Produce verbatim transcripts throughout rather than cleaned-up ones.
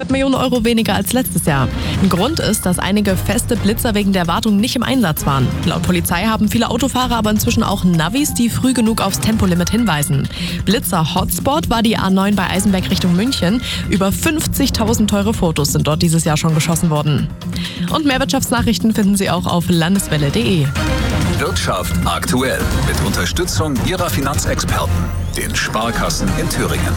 acht Millionen Euro weniger als letztes Jahr. Ein Grund ist, dass einige feste Blitzer wegen der Wartung nicht im Einsatz waren. Laut Polizei haben viele Autofahrer aber inzwischen auch Navis, die früh genug aufs Tempolimit hinweisen. Blitzer-Hotspot war die A neun bei Eisenberg Richtung München. Über fünfzigtausend teure Fotos sind dort dieses Jahr schon geschossen worden. Und mehr Wirtschaftsnachrichten finden Sie auch auf landeswelle punkt de. Wirtschaft aktuell mit Unterstützung Ihrer Finanzexperten, den Sparkassen in Thüringen.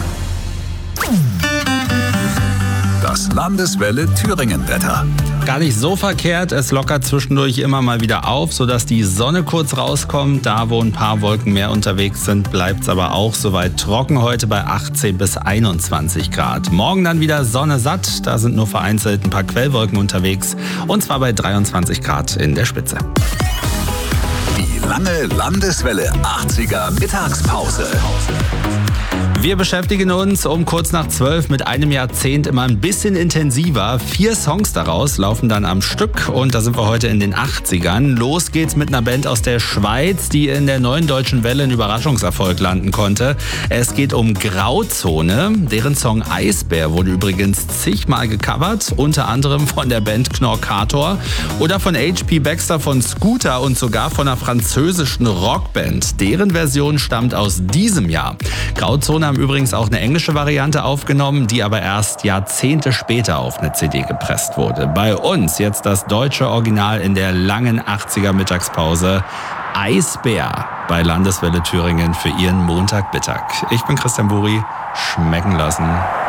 Das Landeswelle Thüringen-Wetter. Gar nicht so verkehrt, es lockert zwischendurch immer mal wieder auf, sodass die Sonne kurz rauskommt. Da, wo ein paar Wolken mehr unterwegs sind, bleibt es aber auch soweit trocken heute bei achtzehn bis einundzwanzig Grad. Morgen dann wieder Sonne satt, da sind nur vereinzelt ein paar Quellwolken unterwegs und zwar bei dreiundzwanzig Grad in der Spitze. Die lange Landeswelle achtziger Mittagspause. Wir beschäftigen uns um kurz nach zwölf mit einem Jahrzehnt immer ein bisschen intensiver. Vier Songs daraus laufen dann am Stück und da sind wir heute in den achtzigern. Los geht's mit einer Band aus der Schweiz, die in der neuen Deutschen Welle einen Überraschungserfolg landen konnte. Es geht um Grauzone. Deren Song Eisbär wurde übrigens zigmal gecovert, unter anderem von der Band Knorkator oder von H P Baxter von Scooter und sogar von einer französischen Rockband. Deren Version stammt aus diesem Jahr. Grauzone haben übrigens auch eine englische Variante aufgenommen, die aber erst Jahrzehnte später auf eine C D gepresst wurde. Bei uns jetzt das deutsche Original in der langen achtziger Mittagspause. Eisbär bei Landeswelle Thüringen für Ihren Montagmittag. Ich bin Christian Buri. Schmecken lassen.